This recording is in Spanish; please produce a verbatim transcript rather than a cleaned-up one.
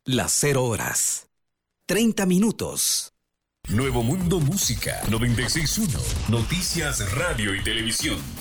Las cero horas. treinta minutos. Nuevo Mundo Música noventa y seis punto uno. Noticias, radio y televisión.